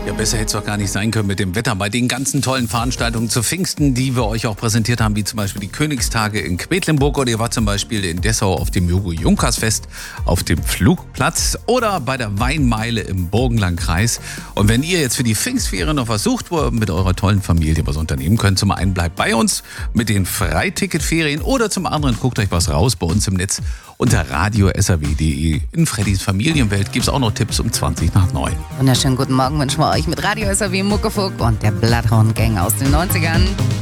Ja, besser hätte es doch gar nicht sein können mit dem Wetter. Bei den ganzen tollen Veranstaltungen zu Pfingsten, die wir euch auch präsentiert haben, wie zum Beispiel die Königstage in Quedlinburg, oder ihr wart zum Beispiel in Dessau auf dem Jogo-Junkers-Fest auf dem Flugplatz oder bei der Weinmeile im Burgenlandkreis. Und wenn ihr jetzt für die Pfingstferien noch was sucht, wo ihr mit eurer tollen Familie was unternehmen könnt, zum einen bleibt bei uns mit den Freiticketferien oder zum anderen guckt euch was raus bei uns im Netz unter radio.saw.de. In Freddys Familienwelt gibt es auch noch Tipps um 8:20. Wunderschönen guten Morgen wünschen wir euch mit Radio SAW Muckefuck und der Bloodhound Gang aus den 90ern.